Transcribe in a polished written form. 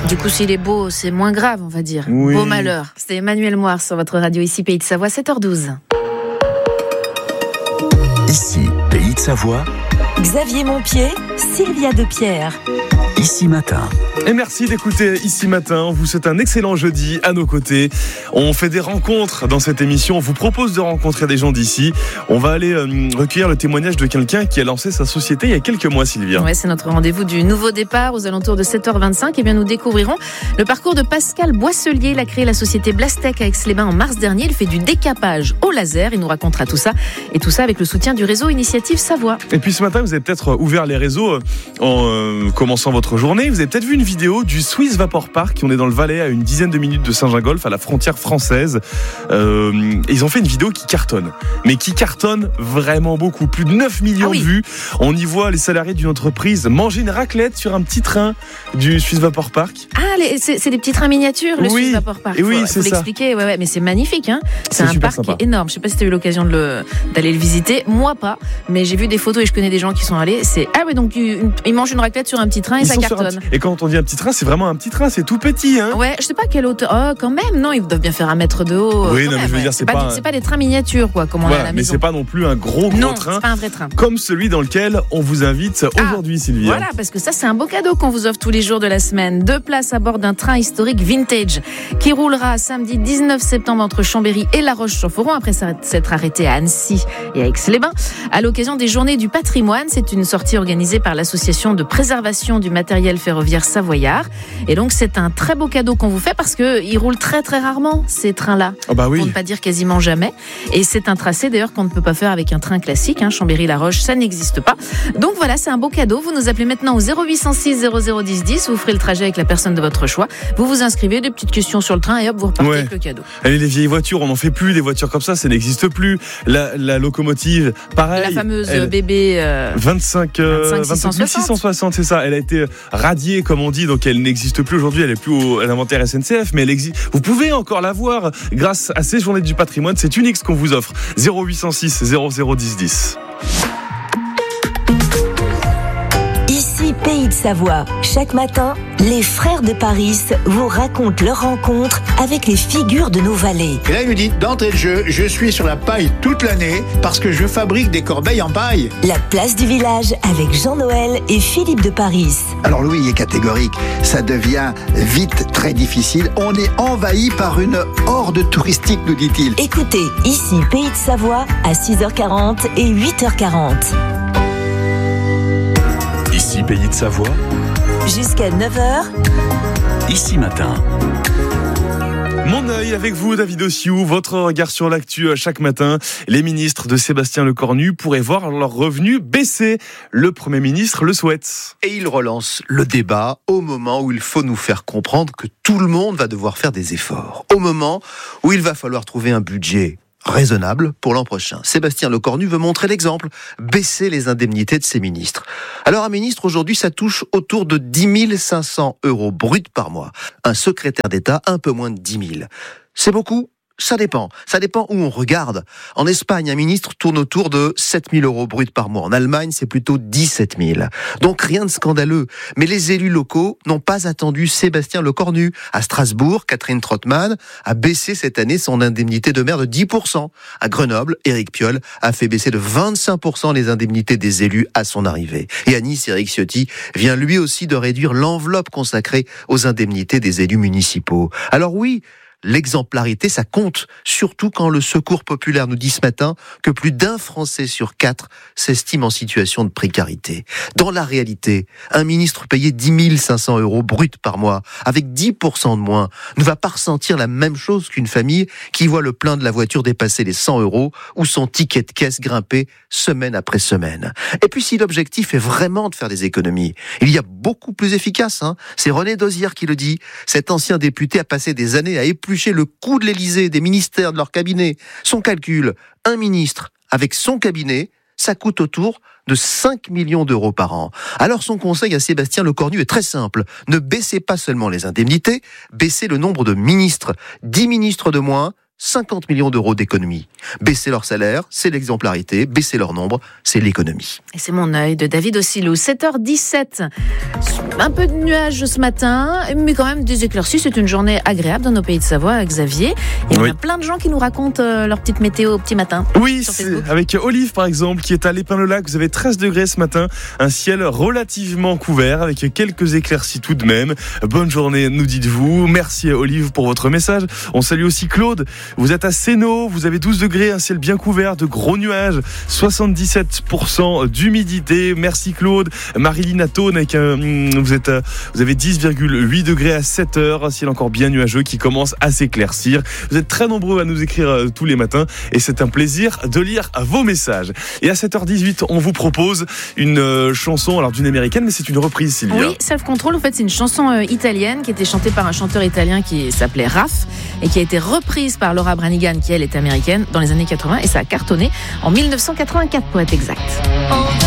Du coup, s'il est beau, c'est moins grave, on va dire. Oui. Beau malheur. C'était Emmanuel Moir sur votre radio ici, Pays de Savoie, 7h12. Ici, Pays de Savoie. Xavier Montpied, Sylvia Depierre. Ici Matin. Et merci d'écouter Ici Matin. On vous souhaite un excellent jeudi à nos côtés. On fait des rencontres dans cette émission. On vous propose de rencontrer des gens d'ici. On va aller recueillir le témoignage de quelqu'un qui a lancé sa société il y a quelques mois, Sylvia. Ouais, c'est notre rendez-vous du nouveau départ aux alentours de 7h25. Et bien, nous découvrirons le parcours de Pascal Boisselier. Il a créé la société Blastech à Aix-les-Bains en mars dernier. Il fait du décapage au laser. Il nous racontera tout ça. Et tout ça avec le soutien du réseau Initiative Savoie. Et puis ce matin, vous avez peut-être ouvert les réseaux en commençant votre journée. Vous avez peut-être vu une vidéo du Swiss Vapor Park. On est dans le Valais, à une dizaine de minutes de Saint-Gingolph, à la frontière française. Ils ont fait une vidéo qui cartonne. Mais qui cartonne vraiment beaucoup. Plus de 9 millions de vues. On y voit les salariés d'une entreprise manger une raclette sur un petit train du Swiss Vapor Park. Ah, c'est des petits trains miniatures, le Swiss Vapor Park. Et oui, faut l'expliquer. Ouais, mais c'est magnifique. Hein. C'est un parc sympa. Énorme. Je sais pas si tu as eu l'occasion d'aller le visiter. Moi, pas. Mais j'ai vu des photos et je connais des gens qui sont allés. Donc ils mangent une raclette sur un petit train et ça cartonne. Et quand on dit un petit train, c'est vraiment un petit train, c'est tout petit. Hein. Ouais, je sais pas quelle hauteur. Oh, quand même, non, ils doivent bien faire 1 mètre de haut. Oui, non, mais je veux dire, c'est pas des trains miniatures, quoi, comme on a à la maison. Mais c'est pas non plus un gros non, train. C'est pas un vrai train. Comme celui dans lequel on vous invite aujourd'hui, Sylvia. Voilà, parce que ça, c'est un beau cadeau qu'on vous offre tous les jours de la semaine. 2 places à bord d'un train historique vintage qui roulera samedi 19 septembre entre Chambéry et La Roche-sur-Foron après s'être arrêté à Annecy et à Aix-les-Bains. À l'occasion des Journées du patrimoine, c'est une sortie organisée par l'association de préservation du matériel ferroviaire savoyard. Et donc, c'est un très beau cadeau qu'on vous fait parce qu'ils roulent très très rarement, ces trains-là. Oh bah oui. Pour ne pas dire quasiment jamais. Et c'est un tracé d'ailleurs qu'on ne peut pas faire avec un train classique. Chambéry-La Roche, ça n'existe pas. Donc voilà, c'est un beau cadeau. Vous nous appelez maintenant au 0806 0010 10. Vous ferez le trajet avec la personne de votre choix. Vous vous inscrivez, des petites questions sur le train et hop, vous repartez avec le cadeau. Allez, les vieilles voitures, on n'en fait plus des voitures comme ça n'existe plus. La locomotive, pareil. La fameuse bébé 25660, c'est ça. Elle a été radiée, comme on dit, donc elle n'existe plus aujourd'hui. Elle est plus à l'inventaire SNCF, mais elle existe. Vous pouvez encore la voir grâce à ces Journées du patrimoine. C'est unique ce qu'on vous offre. 0806 0010 10. Ici, Pays de Savoie. Chaque matin, les frères de Paris vous racontent leur rencontre avec les figures de nos vallées. Et là, il me dit, d'entrée de jeu, je suis sur la paille toute l'année parce que je fabrique des corbeilles en paille. La place du village avec Jean-Noël et Philippe de Paris. Alors Louis est catégorique, ça devient vite très difficile. On est envahi par une horde touristique, nous dit-il. Écoutez, ici, Pays de Savoie, à 6h40 et 8h40. Ici, Pays de Savoie. Jusqu'à 9h. Ici Matin. Mon œil avec vous, David Ossiou, votre regard sur l'actu chaque matin. Les ministres de Sébastien Lecornu pourraient voir leurs revenus baisser. Le Premier ministre le souhaite. Et il relance le débat au moment où il faut nous faire comprendre que tout le monde va devoir faire des efforts. Au moment où il va falloir trouver un budget raisonnable pour l'an prochain. Sébastien Lecornu veut montrer l'exemple, baisser les indemnités de ses ministres. Alors un ministre aujourd'hui, ça touche autour de 10 500 € bruts par mois. Un secrétaire d'État, un peu moins de 10 000. C'est beaucoup ? Ça dépend où on regarde. En Espagne, un ministre tourne autour de 7 000 € bruts par mois. En Allemagne, c'est plutôt 17 000. Donc rien de scandaleux. Mais les élus locaux n'ont pas attendu Sébastien Lecornu. À Strasbourg, Catherine Trottmann a baissé cette année son indemnité de maire de 10%. À Grenoble, Éric Piolle a fait baisser de 25% les indemnités des élus à son arrivée. Et à Nice, Éric Ciotti vient lui aussi de réduire l'enveloppe consacrée aux indemnités des élus municipaux. Alors oui, l'exemplarité, ça compte, surtout quand le Secours populaire nous dit ce matin que plus d'1 Français sur 4 s'estime en situation de précarité. Dans la réalité, un ministre payé 10 500 € bruts par mois, avec 10% de moins, ne va pas ressentir la même chose qu'une famille qui voit le plein de la voiture dépasser les 100 € ou son ticket de caisse grimper semaine après semaine. Et puis si l'objectif est vraiment de faire des économies, il y a beaucoup plus efficace. C'est René Dosière qui le dit. Cet ancien député a passé des années à éplucher le coût de l'Élysée, des ministères, de leur cabinet. Son calcul, un ministre avec son cabinet, ça coûte autour de 5 millions d'euros par an. Alors son conseil à Sébastien Lecornu est très simple. Ne baissez pas seulement les indemnités, baissez le nombre de ministres. 10 ministres de moins, 50 millions d'euros d'économies. Baisser leur salaire, c'est l'exemplarité. Baisser leur nombre, c'est l'économie. Et c'est mon œil de David Ossilou. 7h17. Un peu de nuages ce matin, mais quand même des éclaircies. C'est une journée agréable dans nos pays de Savoie, Xavier. Et on a plein de gens qui nous racontent leur petite météo au petit matin. Oui, avec Olive par exemple, qui est à l'Épin-le-Lac. Vous avez 13 degrés ce matin. Un ciel relativement couvert avec quelques éclaircies tout de même. Bonne journée, nous dites-vous. Merci Olive pour votre message. On salue aussi Claude. Vous êtes à Sénaux, vous avez 12 degrés, un ciel bien couvert, de gros nuages, 77% d'humidité. Merci Claude. Marilyn à Thône, vous avez 10,8 degrés à 7h, un ciel encore bien nuageux qui commence à s'éclaircir. Vous êtes très nombreux à nous écrire tous les matins et c'est un plaisir de lire vos messages. Et à 7h18, on vous propose une chanson, alors d'une américaine, mais c'est une reprise, Sylvia. Oui, Self Control, en fait, c'est une chanson italienne qui était chantée par un chanteur italien qui s'appelait Raph et qui a été reprise par Laura Branigan, qui elle est américaine, dans les années 80, et ça a cartonné en 1984 pour être exact.